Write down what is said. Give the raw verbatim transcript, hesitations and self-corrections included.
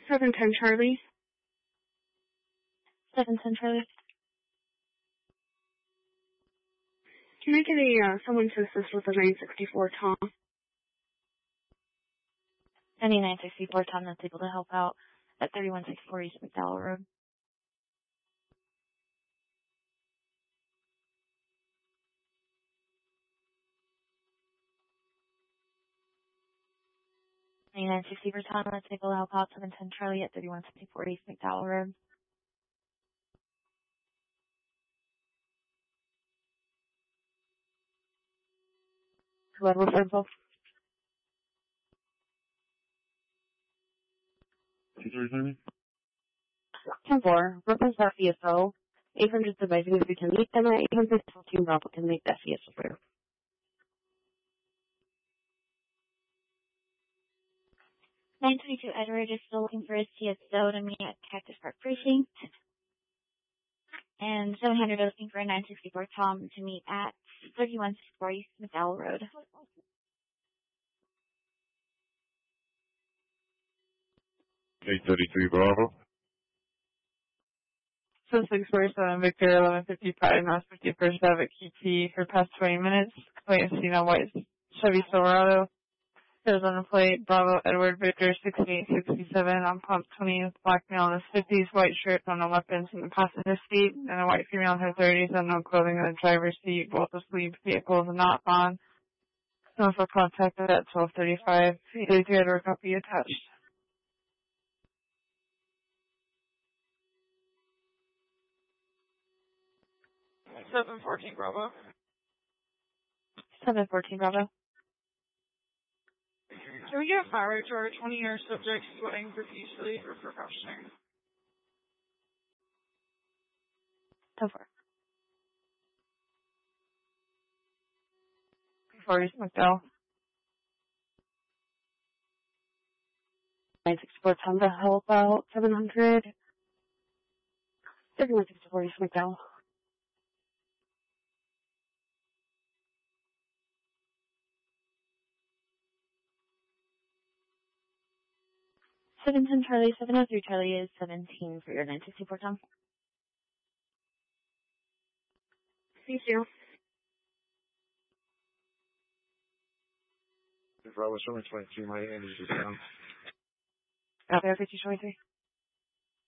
seven ten Charlie. seven ten Charlie. Can I get a, uh, someone to assist with the nine sixty-four Tom? Any nine sixty-four Tom that's able to help out at thirty-one sixty-four East McDowell Road. Any nine sixty-four Tom that's able to help out seven ten Charlie at thirty-one sixty-four East McDowell Road. Red Wolf Info. ten four, reference that C S O. eight hundred advising if we can meet them at eight hundred fourteen Bravo can make that C S O for you. nine twenty-two Edward is still looking for his C S O to meet at Cactus Park Precinct. And seven hundred is looking for a nine sixty-four Tom to meet at thirty-one sixty-four East McDowell Road. eight thirty-three Bravo. So six forty-seven Victor, eleven fifty-five North fifty-first Ave at Key for past twenty minutes. Complaint seen on white Chevy Silverado. Arizona plate, Bravo, Edward, Victor, sixty-eight sixty-seven on pump twentieth, black male in his fifties, white shirt, no weapons in the passenger seat, and a white female in her thirties, unknown clothing in the driver's seat, both asleep, vehicles not on. Also contacted at twelve thirty-five. eight thirty-three Edward, copy attached. seven fourteen Bravo. seven fourteen Bravo. Can we get fire to our twenty-year subject sweating profusely or professional? ten four. before East McDowell. nine sixty-four Tom to help out seven hundred. thirty-one sixty-four East McDowell. seven ten Charlie, seven oh three Charlie is seventeen for your nine sixty-four Tom. Thank you. If I was twenty-three, my energy is down. Out there, fifty twenty-three.